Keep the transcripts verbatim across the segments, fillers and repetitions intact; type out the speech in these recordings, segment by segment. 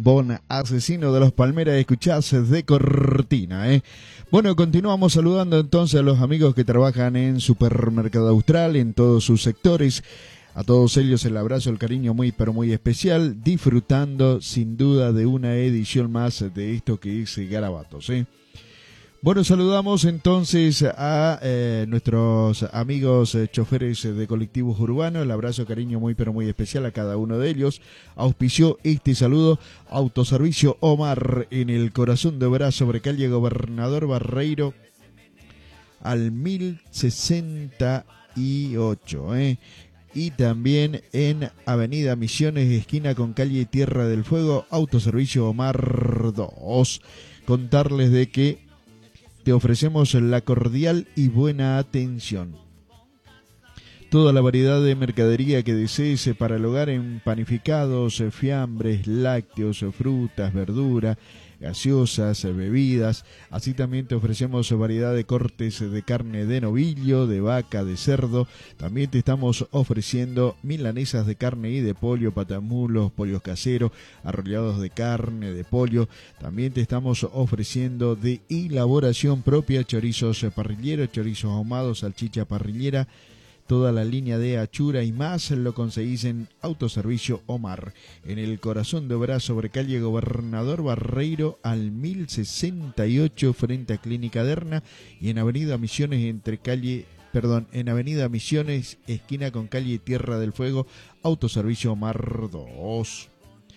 Bon Asesino de los Palmeras, escuchás de cortina, ¿eh? Bueno, continuamos saludando entonces a los amigos que trabajan en Supermercado Austral, en todos sus sectores. A todos ellos el abrazo, el cariño muy pero muy especial, disfrutando sin duda de una edición más de esto que es Garabatos, ¿eh? Bueno, saludamos entonces a eh, nuestros amigos eh, choferes de colectivos urbanos. El abrazo, cariño muy pero muy especial a cada uno de ellos. Auspició este saludo Autoservicio Omar en el corazón de Oberá, sobre calle Gobernador Barreiro al mil sesenta y ocho, ¿eh? Y también en Avenida Misiones, esquina con calle Tierra del Fuego, Autoservicio Omar dos. Contarles de que te ofrecemos la cordial y buena atención. Toda la variedad de mercadería que desees para el hogar en panificados, fiambres, lácteos, frutas, verduras, gaseosas, bebidas. Así también te ofrecemos variedad de cortes de carne de novillo, de vaca, de cerdo. También te estamos ofreciendo milanesas de carne y de pollo, patamulos, pollos caseros, arrollados de carne, de pollo. También te estamos ofreciendo de elaboración propia chorizos parrilleros, chorizos ahumados, salchicha parrillera. Toda la línea de achura y más lo conseguís en Autoservicio Omar, en el corazón de Oberá, sobre calle Gobernador Barreiro al mil sesenta y ocho frente a Clínica Derna, y en Avenida Misiones entre calle, perdón, en Avenida Misiones esquina con calle Tierra del Fuego, Autoservicio Omar dos.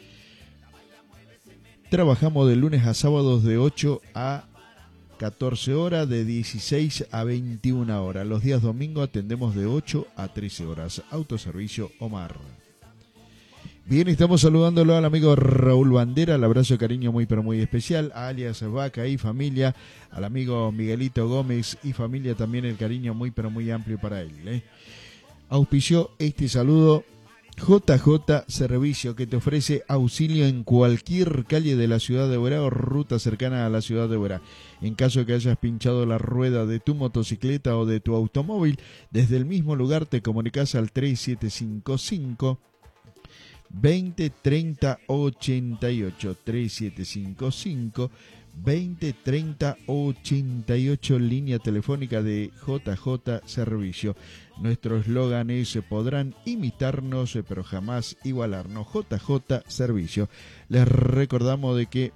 Trabajamos de lunes a sábados de ocho a catorce horas, de dieciséis a veintiuna horas. Los días domingo atendemos de ocho a trece horas. Autoservicio Omar. Bien, estamos saludándolo al amigo Raúl Bandera, el abrazo de cariño muy pero muy especial, a alias Vaca y familia, al amigo Miguelito Gómez y familia, también el cariño muy pero muy amplio para él, ¿eh? Auspició este saludo J J Servicio, que te ofrece auxilio en cualquier calle de la ciudad de Oberá o ruta cercana a la ciudad de Oberá. En caso de que hayas pinchado la rueda de tu motocicleta o de tu automóvil, desde el mismo lugar te comunicas al tres siete cinco cinco, veinte treinta ochenta y ocho. tres siete cinco cinco, veinte treinta ochenta y ocho, línea telefónica de J J Servicio. Nuestro eslogan es: podrán imitarnos pero jamás igualarnos. J J Servicio. Les recordamos de que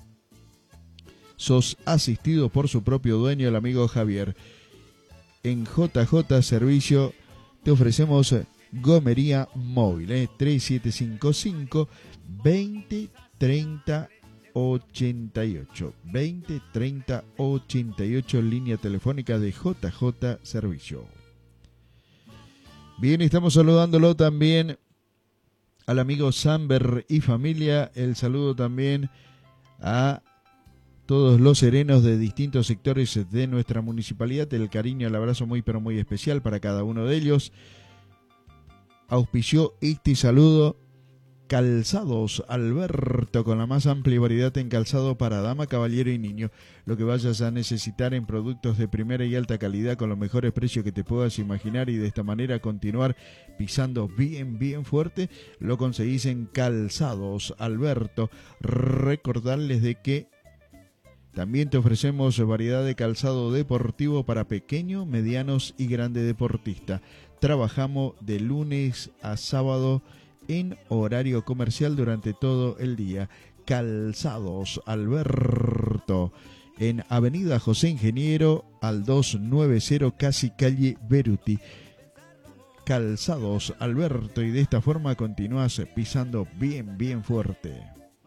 sos asistido por su propio dueño, el amigo Javier. En J J Servicio te ofrecemos gomería móvil, ¿eh? tres siete cinco cinco, veinte treinta ochenta y ocho. veinte treinta ochenta y ocho, línea telefónica de J J Servicio. Bien, estamos saludándolo también al amigo Samber y familia. El saludo también a todos los serenos de distintos sectores de nuestra municipalidad. El cariño, el abrazo muy pero muy especial para cada uno de ellos. Auspició este saludo Calzados Alberto, con la más amplia variedad en calzado para dama, caballero y niño. Lo que vayas a necesitar en productos de primera y alta calidad con los mejores precios que te puedas imaginar, y de esta manera continuar pisando bien, bien fuerte, lo conseguís en Calzados Alberto. Recordarles de que también te ofrecemos variedad de calzado deportivo para pequeños, medianos y grandes deportistas. Trabajamos de lunes a sábado en horario comercial durante todo el día. Calzados Alberto, en Avenida José Ingeniero al doscientos noventa, casi calle Beruti. Calzados Alberto, y de esta forma continúas pisando bien, bien fuerte.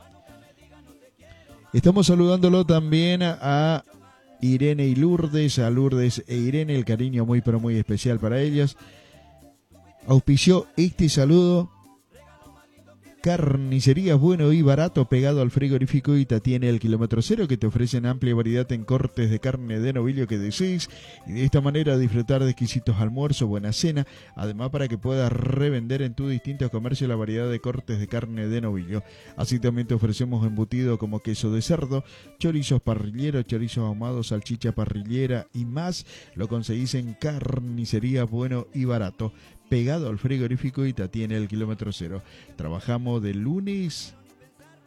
Estamos saludándolo también a Irene y Lourdes, a Lourdes e Irene, el cariño muy pero muy especial para ellas. Auspició este saludo Carnicerías Bueno y Barato, pegado al frigorífico Itatiene, el kilómetro cero, que te ofrecen amplia variedad en cortes de carne de novillo que desees, y de esta manera disfrutar de exquisitos almuerzos, buena cena, además para que puedas revender en tus distintos comercios la variedad de cortes de carne de novillo. Así también te ofrecemos embutido como queso de cerdo, chorizos parrilleros, chorizos ahumados, salchicha parrillera y más. Lo conseguís en Carnicerías Bueno y Barato, pegado al frigorífico Itatiene, el kilómetro cero. Trabajamos de lunes